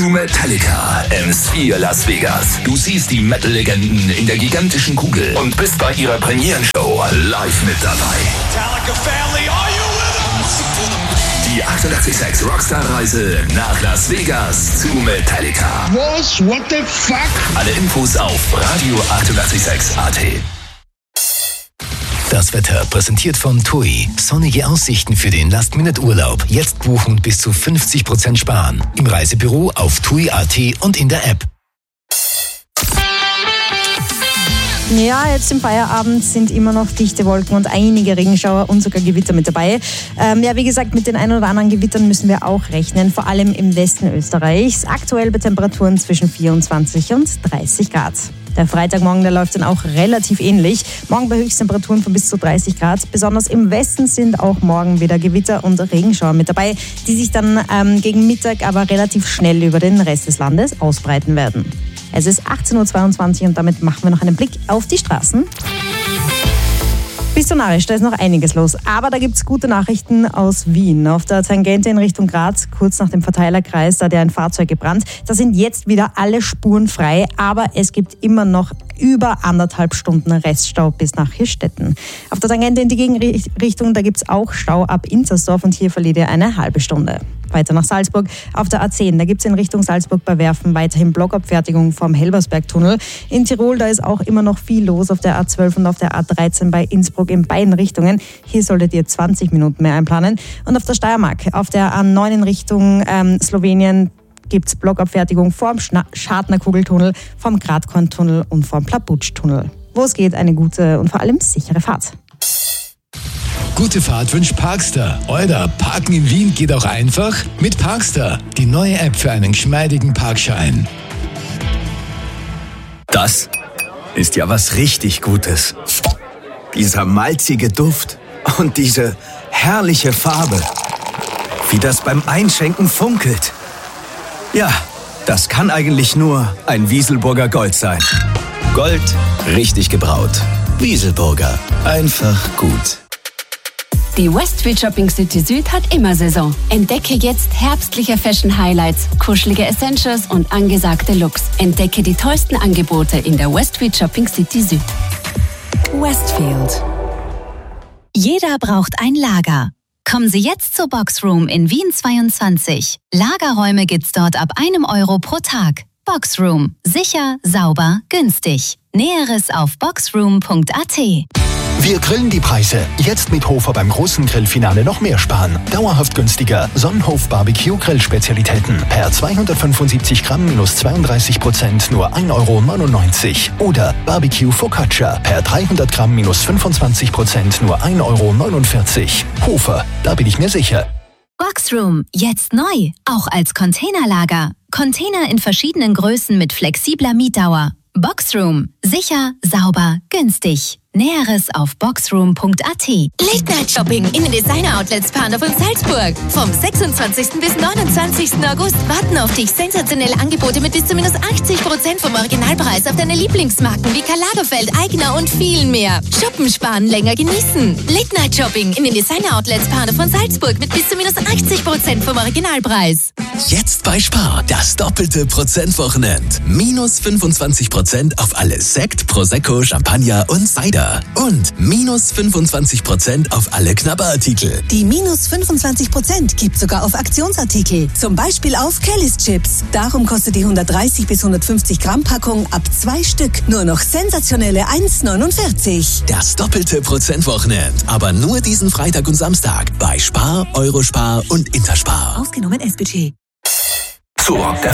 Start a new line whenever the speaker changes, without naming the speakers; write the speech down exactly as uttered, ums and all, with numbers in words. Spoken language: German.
Metallica im Sphere Las Vegas. Du siehst die Metal-Legenden in der gigantischen Kugel und bist bei ihrer Premierenshow live mit dabei.
Metallica Family, are you with us?
Die achtundachtzig Komma sechs Rockstar-Reise nach Las Vegas zu Metallica.
Was? What the fuck?
Alle Infos auf Radio achtundachtzig Komma sechs A T.
Das Wetter präsentiert von T U I. Sonnige Aussichten für den Last-Minute-Urlaub. Jetzt buchen und bis zu fünfzig Prozent sparen. Im Reisebüro, auf T U I Punkt A T und in der App.
Ja, jetzt im Feierabend sind immer noch dichte Wolken und einige Regenschauer und sogar Gewitter mit dabei. Ähm, ja, wie gesagt, mit den ein oder anderen Gewittern müssen wir auch rechnen, vor allem im Westen Österreichs. Aktuell bei Temperaturen zwischen vierundzwanzig und dreißig Grad. Der Freitagmorgen, der läuft dann auch relativ ähnlich. Morgen bei Höchsttemperaturen von bis zu dreißig Grad. Besonders im Westen sind auch morgen wieder Gewitter und Regenschauer mit dabei, die sich dann ähm, gegen Mittag aber relativ schnell über den Rest des Landes ausbreiten werden. Es ist achtzehn Uhr zweiundzwanzig und damit machen wir noch einen Blick auf die Straßen. Bis zur Narisch, da ist noch einiges los. Aber da gibt es gute Nachrichten aus Wien. Auf der Tangente in Richtung Graz, kurz nach dem Verteilerkreis, da hat ein Fahrzeug gebrannt. Da sind jetzt wieder alle Spuren frei, aber es gibt immer noch über anderthalb Stunden Reststau bis nach Hirstetten. Auf der Tangente in die Gegenrichtung, da gibt es auch Stau ab Inzersdorf und hier verliert ihr eine halbe Stunde. Weiter nach Salzburg. Auf der A zehn, da gibt es in Richtung Salzburg bei Werfen weiterhin Blockabfertigung vom Helbersbergtunnel. In Tirol, da ist auch immer noch viel los auf der A zwölf und auf der A dreizehn bei Innsbruck in beiden Richtungen. Hier solltet ihr zwanzig Minuten mehr einplanen. Und auf der Steiermark, auf der A neun in Richtung ähm, Slowenien, gibt es Blockabfertigung vom Schartner-Kugeltunnel, vom Gradkorntunnel und vom Plabutsch-Tunnel. Wo es geht, eine gute und vor allem sichere Fahrt.
Gute Fahrt wünscht Parkster. Oder Parken in Wien geht auch einfach mit Parkster. Die neue App für einen geschmeidigen Parkschein.
Das ist ja was richtig Gutes. Dieser malzige Duft und diese herrliche Farbe. Wie das beim Einschenken funkelt. Ja, das kann eigentlich nur ein Wieselburger Gold sein. Gold, richtig gebraut. Wieselburger, einfach gut.
Die Westfield Shopping City Süd hat immer Saison. Entdecke jetzt herbstliche Fashion Highlights, kuschelige Essentials und angesagte Looks. Entdecke die tollsten Angebote in der Westfield Shopping City Süd. Westfield.
Jeder braucht ein Lager. Kommen Sie jetzt zur Boxroom in Wien zweiundzwanzig. Lagerräume gibt's dort ab einem Euro pro Tag. Boxroom. Sicher, sauber, günstig. Näheres auf boxroom punkt a t.
Wir grillen die Preise. Jetzt mit Hofer beim großen Grillfinale noch mehr sparen. Dauerhaft günstiger. Sonnenhof Barbecue Grillspezialitäten. Per zweihundertfünfundsiebzig Gramm minus zweiunddreißig Prozent nur ein Euro neunundneunzig. Oder Barbecue Focaccia. Per dreihundert Gramm minus fünfundzwanzig Prozent nur ein Euro neunundvierzig. Hofer, da bin ich mir sicher.
Boxroom, jetzt neu. Auch als Containerlager. Container in verschiedenen Größen mit flexibler Mietdauer. Boxroom. Sicher, sauber, günstig. Näheres auf boxroom punkt a t.
Late Night Shopping in den Designer Outlets Pandorf und Salzburg. Vom sechsundzwanzigsten bis neunundzwanzigsten August warten auf dich sensationelle Angebote mit bis zu minus achtzig Prozent vom Originalpreis auf deine Lieblingsmarken wie Karl Lagerfeld, Aigner und vielen mehr. Shoppen, sparen, länger genießen. Late Night Shopping in den Designer Outlets Pandorf und Salzburg mit bis zu minus achtzig Prozent vom Originalpreis.
Jetzt bei Spar, das doppelte Prozentwochenend. Minus fünfundzwanzig Prozent auf alles Sekt, Prosecco, Champagner und Cider. Und minus fünfundzwanzig Prozent auf alle Knabberartikel.
Die minus fünfundzwanzig Prozent gibt sogar auf Aktionsartikel. Zum Beispiel auf Kellys Chips. Darum kostet die hundertdreißig bis hundertfünfzig Gramm Packung ab zwei Stück nur noch sensationelle eins neunundvierzig.
Das doppelte Prozentwochenend. Aber nur diesen Freitag und Samstag bei Spar, Eurospar und Interspar.
Ausgenommen S B T.
So,